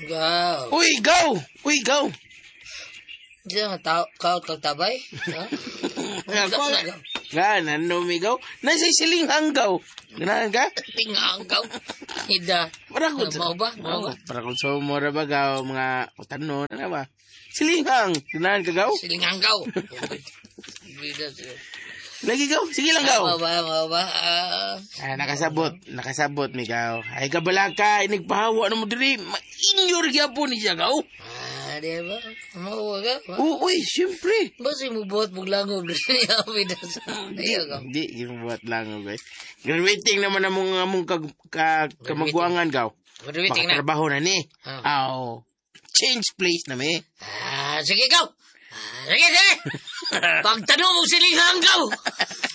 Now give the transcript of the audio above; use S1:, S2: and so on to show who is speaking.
S1: Gaw.
S2: Uy, gaw! Uy, gaw!
S1: Diyan nga tao tabay. Ha?
S2: Ganan, lumigaw. Nasa silinghang gaw. Ganahan ka?
S1: Tinganggaw. Hida.
S2: Para kung
S1: Mau ba?
S2: Para kung sumura ba gaw, mga utanon, ano ba? Silinghang. Ganahan ka gaw?
S1: Silinganggaw. Bida siya.
S2: Lagi gaw. Sige lang gaw.
S1: Mau ba?
S2: Nakasabot mi gaw. Ay kabalaka, inigpahawa na mo diri. Ma-injure gyapon ni siya gaw.
S1: Di ba? Mau ka?
S2: Uy, siyempre.
S1: Basi mo buhat buglangob diri bida sa. Ayo ka.
S2: Hindi, ginubuhat lang guys. Graduating naman na mong kamaguangan gaw.
S1: Graduating na.
S2: Trabaho na ni. Change place na mi.
S1: Sige, gaw! Sige! Pagtanong mo silinghang, gaw!